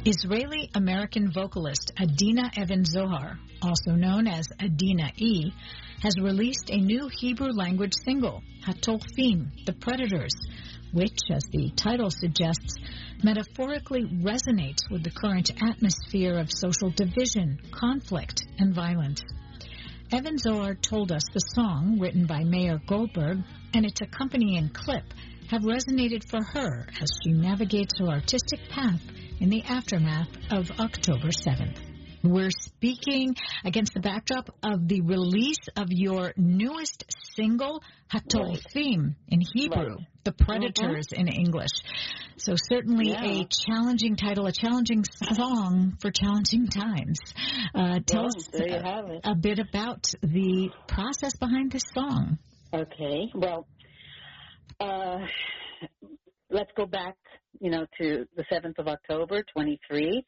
Israeli-American vocalist Adina Even-Zohar, also known as Adina E., has released a new Hebrew-language single, Hatolfim, The Predators, which, as the title suggests, metaphorically resonates with the current atmosphere of social division, conflict, and violence. Even-Zohar told us the song, written by Meir Goldberg, and its accompanying clip have resonated for her as she navigates her artistic path in the aftermath of October 7th. We're speaking against the backdrop of the release of your newest single, Hatolfim, in Hebrew, The Predators in English. So certainly a challenging title, a challenging song for challenging times. Tell us a bit about the process behind this song. Okay, well, let's go back, to the 7th of October, 23.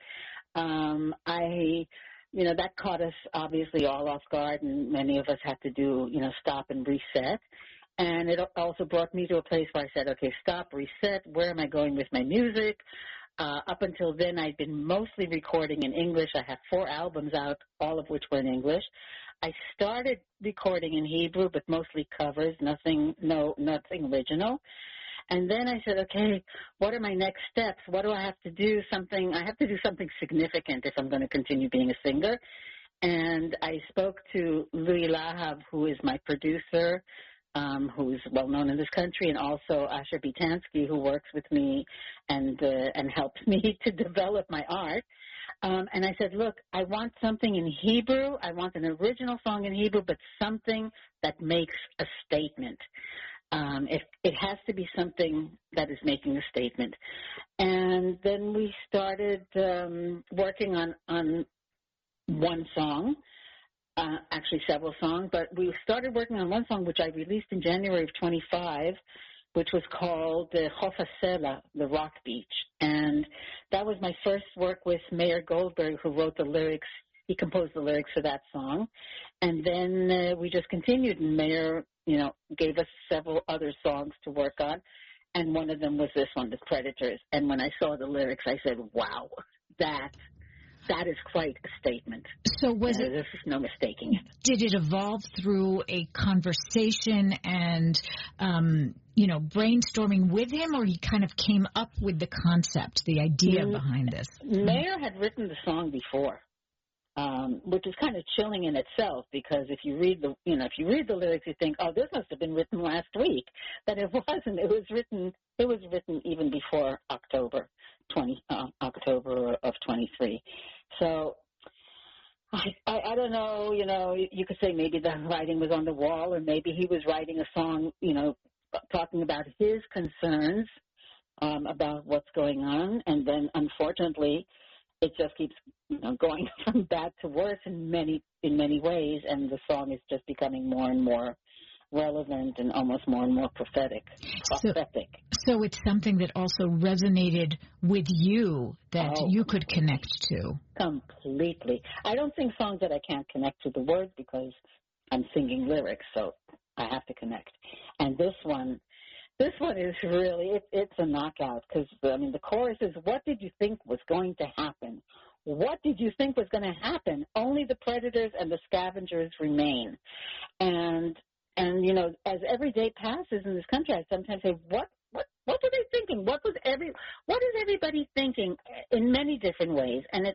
That caught us obviously all off guard, and many of us had to do, stop and reset. And it also brought me to a place where I said, okay, stop, reset, where am I going with my music? Up until then, I'd been mostly recording in English. I have 4 albums out, all of which were in English. I started recording in Hebrew, but mostly covers, nothing original. And then I said, okay, what are my next steps? What do I have to do? I have to do something significant if I'm going to continue being a singer. And I spoke to Louis Lahav, who is my producer, who's well known in this country, and also Asher Bitansky, who works with me and helps me to develop my art. And I said, look, I want something in Hebrew. I want an original song in Hebrew, but something that makes a statement. It has to be something that is making a statement. And then we started working on one song, actually several songs, but we started working on one song which I released in January of 25, which was called Chof HaSela, the Rock Beach. And that was my first work with Meir Goldberg, who wrote the lyrics. He composed the lyrics for that song. And then we just continued, and Meir, gave us several other songs to work on. And one of them was this one, The Predators. And when I saw the lyrics, I said, wow, that is quite a statement. So there's no mistaking it. Did it evolve through a conversation and, brainstorming with him, or he kind of came up with the concept, the idea behind this? Meir had written the song before. Which is kind of chilling in itself, because if you read the lyrics, you think, oh, this must have been written last week. But it wasn't. It was written even before October of 23. So I don't know. You could say maybe the writing was on the wall, or maybe he was writing a song, talking about his concerns about what's going on, and then unfortunately, it just keeps going from bad to worse in many ways, and the song is just becoming more and more relevant and almost more and more prophetic. So it's something that also resonated with you, that you could connect to. Completely. I don't sing songs that I can't connect to the words, because I'm singing lyrics, so I have to connect. And this one is really, it's a knockout, because, the chorus is, what did you think was going to happen? What did you think was going to happen? Only the predators and the scavengers remain. And as every day passes in this country, I sometimes say, what were they thinking? What is everybody thinking in many different ways? And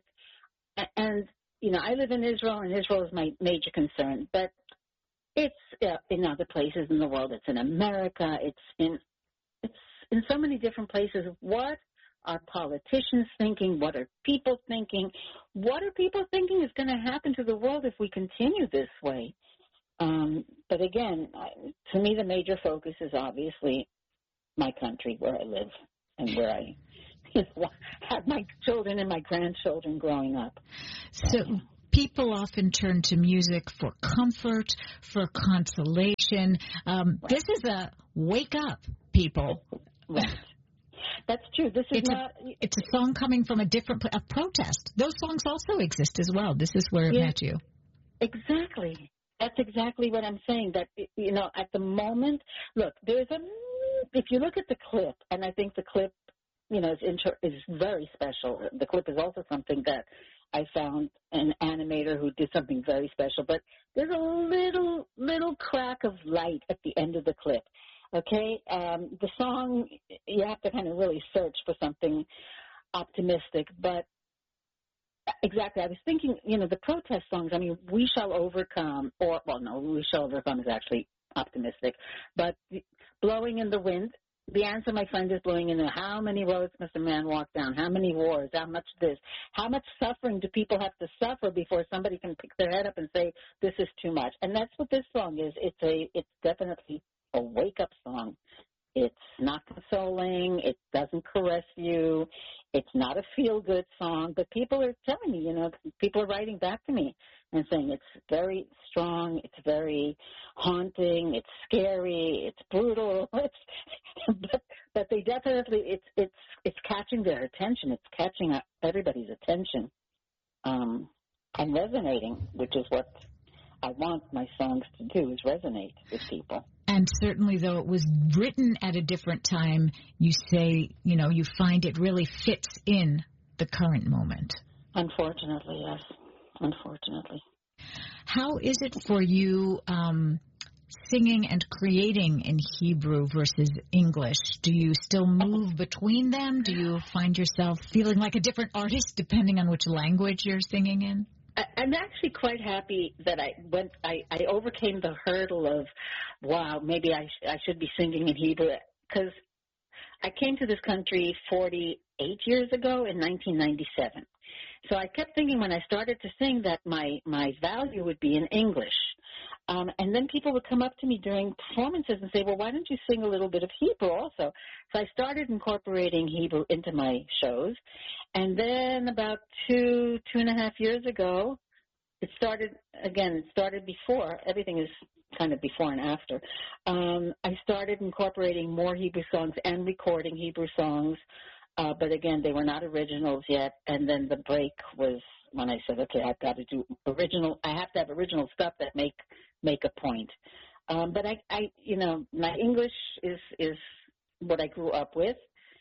I live in Israel, and Israel is my major concern, but it's in other places in the world. It's in America. It's in so many different places. What are politicians thinking? What are people thinking? What are people thinking is going to happen to the world if we continue this way? But again, to me, the major focus is obviously my country, where I live, and where I have my children and my grandchildren growing up. So people often turn to music for comfort, for consolation. This is a wake up, people. Right. That's true. It's a song coming from a protest. Those songs also exist as well. This is where it met you. Exactly. That's exactly what I'm saying. That, at the moment, look, if you look at the clip, and I think the clip is very special. The clip is also something that I found an animator who did something very special. But there's a little crack of light at the end of the clip. Okay, the song, you have to kind of really search for something optimistic, but exactly, I was thinking, the protest songs, I mean, We Shall Overcome, We Shall Overcome is actually optimistic, but Blowing in the Wind, the answer, my friend, is blowing in the wind. How many roads must a man walk down? How many wars? How much this? How much suffering do people have to suffer before somebody can pick their head up and say, this is too much? And that's what this song is. It's definitely a wake-up song. It's not consoling. It doesn't caress you. It's not a feel-good song. But people are telling me, people are writing back to me and saying it's very strong, it's very haunting, it's scary, it's brutal. But they definitely, it's catching their attention. It's catching everybody's attention and resonating, which is what I want my songs to do, is resonate with people. And certainly, though it was written at a different time, you say, you find it really fits in the current moment. Unfortunately, yes. Unfortunately. How is it for you singing and creating in Hebrew versus English? Do you still move between them? Do you find yourself feeling like a different artist depending on which language you're singing in? I'm actually quite happy that I overcame the hurdle of, wow, maybe I should be singing in Hebrew, because I came to this country 48 years ago in 1997. So I kept thinking when I started to sing that my value would be in English. And then people would come up to me during performances and say, well, why don't you sing a little bit of Hebrew also? So I started incorporating Hebrew into my shows. And then about 2.5 years ago, it started before. Everything is kind of before and after. I started incorporating more Hebrew songs and recording Hebrew songs. But again, they were not originals yet. And then the break was when I said, okay, I've got to do original. I have to have original stuff that make a point. But my English is what I grew up with.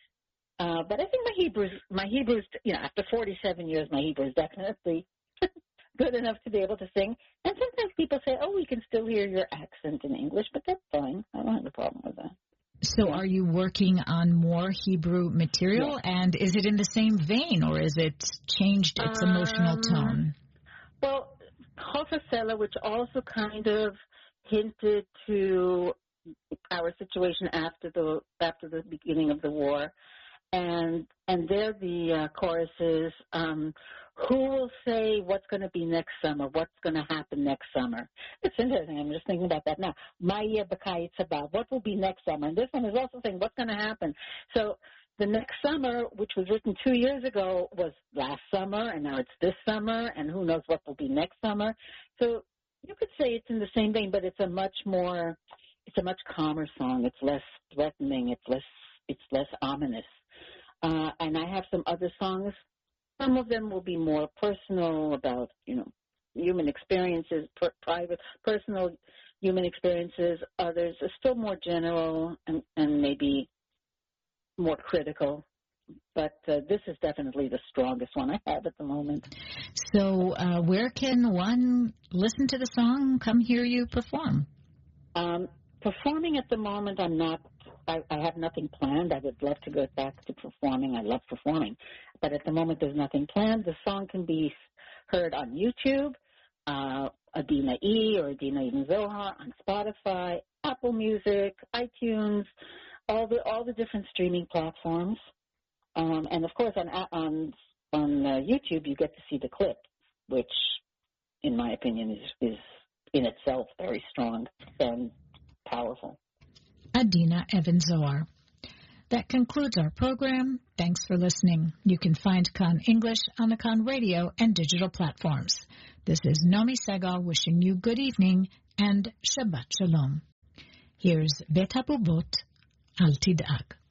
But I think my Hebrew's, after 47 years, my Hebrew is definitely good enough to be able to sing. And sometimes people say, oh, we can still hear your accent in English, but that's fine. I don't have a problem with that. So are you working on more Hebrew material, and is it in the same vein, or is it changed its emotional tone? Well, Hofer Sela, which also kind of hinted to our situation after the beginning of the war, and there the chorus is, who will say what's going to be next summer, what's going to happen next summer? It's interesting. I'm just thinking about that now. Maya Bakayit's about what will be next summer. And this one is also saying what's going to happen. So the next summer, which was written 2 years ago, was last summer, and now it's this summer, and who knows what will be next summer. So you could say it's in the same vein, but it's a much calmer song. It's less threatening. It's less ominous. And I have some other songs. Some of them will be more personal about, human experiences, private, personal human experiences. Others are still more general and maybe more critical. But this is definitely the strongest one I have at the moment. So where can one listen to the song, come hear you perform? Performing at the moment, I'm not. I have nothing planned. I would love to go back to performing. I love performing. But at the moment, there's nothing planned. The song can be heard on YouTube, Adina E. or Adina Even Zohar, on Spotify, Apple Music, iTunes, all the different streaming platforms. And, of course, on YouTube, you get to see the clip, which, in my opinion, is in itself very strong and powerful. Adina Even Zohar. That concludes our program. Thanks for listening. You can find Kan English on the Kan radio and digital platforms. This is Nomi Segal wishing you good evening and Shabbat Shalom. Here's Bet HaBubot, Al Tid'ag.